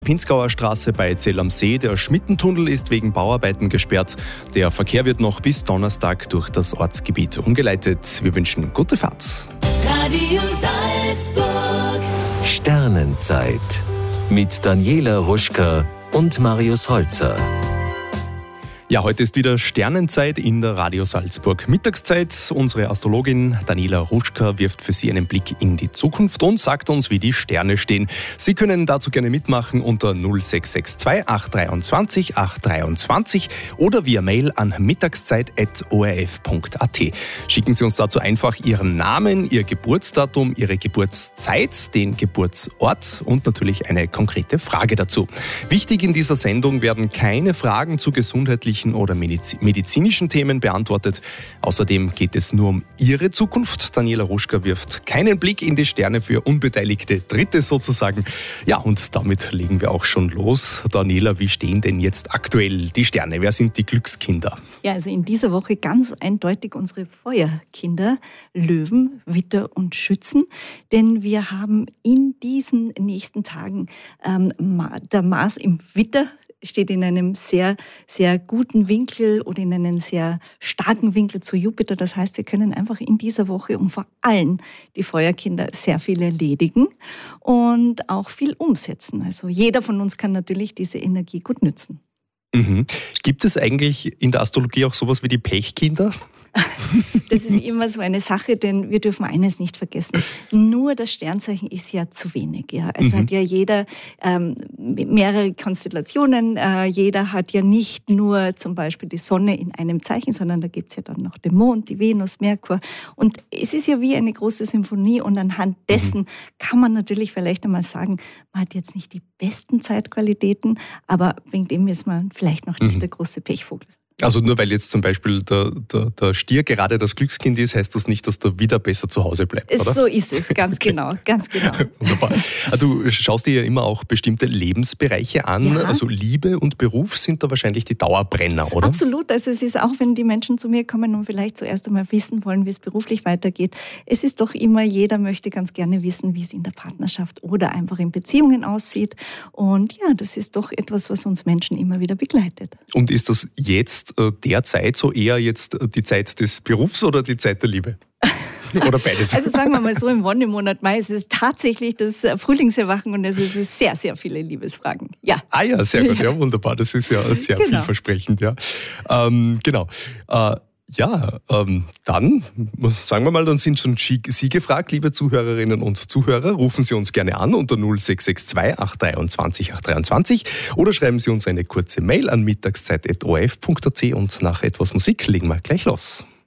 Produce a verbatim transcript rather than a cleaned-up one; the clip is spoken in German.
Pinzgauer Straße bei Zell am See. Der Schmittentunnel ist wegen Bauarbeiten gesperrt. Der Verkehr wird noch bis Donnerstag durch das Ortsgebiet umgeleitet. Wir wünschen gute Fahrt. Radio Salzburg. Sternenzeit mit Daniela Ruschka und Marius Holzer. Ja, heute ist wieder Sternenzeit in der Radio Salzburg Mittagszeit. Unsere Astrologin Daniela Ruschka wirft für Sie einen Blick in die Zukunft und sagt uns, wie die Sterne stehen. Sie können dazu gerne mitmachen unter null sechs sechs zwei acht zwei acht zwei oder via Mail an mittagszeit at o r f punkt a t. Schicken Sie uns dazu einfach Ihren Namen, Ihr Geburtsdatum, Ihre Geburtszeit, den Geburtsort und natürlich eine konkrete Frage dazu. Wichtig in dieser Sendung werden keine Fragen zu gesundheitlichen oder medizinischen Themen beantwortet. Außerdem geht es nur um Ihre Zukunft. Daniela Ruschka wirft keinen Blick in die Sterne für unbeteiligte Dritte sozusagen. Ja, und damit legen wir auch schon los. Daniela, wie stehen denn jetzt aktuell die Sterne? Wer sind die Glückskinder? Ja, also in dieser Woche ganz eindeutig unsere Feuerkinder, Löwen, Widder und Schützen. Denn wir haben in diesen nächsten Tagen ähm, der Mars im Widder steht in einem sehr, sehr guten Winkel oder in einem sehr starken Winkel zu Jupiter. Das heißt, wir können einfach in dieser Woche und vor allem die Feuerkinder sehr viel erledigen und auch viel umsetzen. Also jeder von uns kann natürlich diese Energie gut nützen. Mhm. Gibt es eigentlich in der Astrologie auch sowas wie die Pechkinder? Das ist immer so eine Sache, denn wir dürfen eines nicht vergessen. Nur das Sternzeichen ist ja zu wenig. Ja. Es mhm. hat ja jeder ähm, mehrere Konstellationen. Äh, jeder hat ja nicht nur zum Beispiel die Sonne in einem Zeichen, sondern da gibt es ja dann noch den Mond, die Venus, Merkur. Und es ist ja wie eine große Symphonie und anhand dessen mhm. kann man natürlich vielleicht einmal sagen, man hat jetzt nicht die besten Zeitqualitäten, aber wegen dem ist man vielleicht noch nicht mhm. der große Pechvogel. Also nur weil jetzt zum Beispiel der, der, der Stier gerade das Glückskind ist, heißt das nicht, dass der Widder besser zu Hause bleibt, oder? So ist es, ganz okay. genau, ganz genau. Wunderbar. Du schaust dir ja immer auch bestimmte Lebensbereiche an, ja. Also Liebe und Beruf sind da wahrscheinlich die Dauerbrenner, oder? Absolut, also es ist auch, wenn die Menschen zu mir kommen und vielleicht zuerst einmal wissen wollen, wie es beruflich weitergeht, es ist doch immer, jeder möchte ganz gerne wissen, wie es in der Partnerschaft oder einfach in Beziehungen aussieht und ja, das ist doch etwas, was uns Menschen immer wieder begleitet. Und ist das jetzt derzeit so eher jetzt die Zeit des Berufs oder die Zeit der Liebe? Oder beides? Also sagen wir mal so, im Wonnemonat Mai ist es tatsächlich das Frühlingserwachen und es ist sehr, sehr viele Liebesfragen. Ja. Ah ja, sehr gut, ja, wunderbar. Das ist ja sehr genau. vielversprechend, ja. Ähm, genau. Äh, Ja, ähm, dann sagen wir mal, dann sind schon Sie gefragt, liebe Zuhörerinnen und Zuhörer. Rufen Sie uns gerne an unter null sechs sechs zwei acht zwei acht zwei oder schreiben Sie uns eine kurze Mail an mittagszeit at o r f punkt a t und nach etwas Musik legen wir gleich los.